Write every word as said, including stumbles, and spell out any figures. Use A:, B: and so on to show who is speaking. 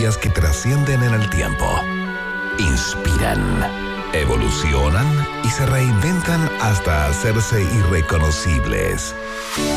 A: historias que trascienden en el tiempo. Inspiran, evolucionan y se reinventan hasta hacerse irreconocibles.